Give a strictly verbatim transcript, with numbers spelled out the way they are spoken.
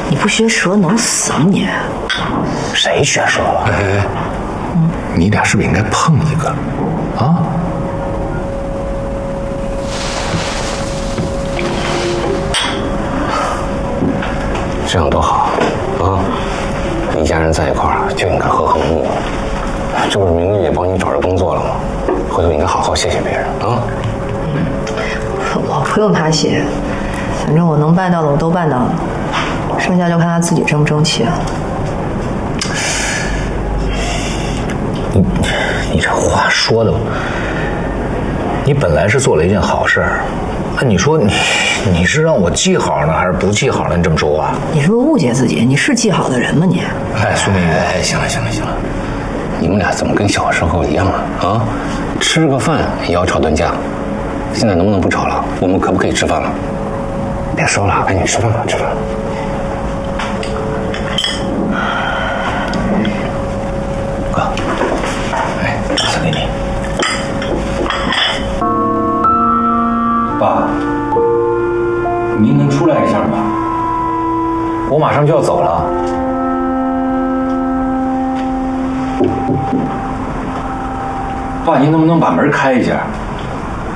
你不学舌能死吗你？ 谁学舌了？ 哎哎哎，嗯，你俩是不是应该碰一个？啊？ 这样多好啊！一家人在一块儿就应该和和睦睦。这不是明玉也帮你找着工作了吗？回头应该好好谢谢别人啊。 我不用他谢，反正我能办到的我都办到了，剩下就看他自己争不争气了。 你你这话说的，你本来是做了一件好事儿，那你说你你是让我记好呢，还是不记好呢？你这么说话， 你是不是误解自己？你是记好的人吗你？ 哎，苏明玉， 哎，行了行了行了，你们俩怎么跟小时候一样啊？啊，吃个饭也要吵顿架，现在能不能不吵了？我们可不可以吃饭了？别说了，赶紧吃饭吧，吃饭。 哥，哎，这次给你。爸，您能出来一下吗？我马上就要走了。爸，您能不能把门开一下？